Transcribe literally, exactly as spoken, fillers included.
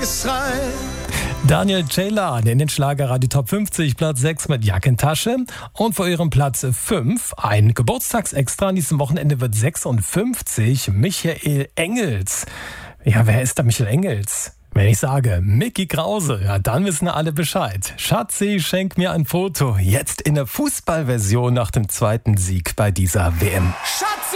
Israel. Daniel Ceylan in den Schlagerradio Top fünfzig, Platz sechs mit Jackentasche. Und vor ihrem Platz fünf ein Geburtstagsextra. An diesem Wochenende wird sechsundfünfzig, Michael Engels. Ja, wer ist da Michael Engels? Wenn ich sage Micky Krause, ja, dann wissen alle Bescheid. Schatzi, schenk mir ein Foto. Jetzt in der Fußballversion nach dem zweiten Sieg bei dieser W M. Schatzi!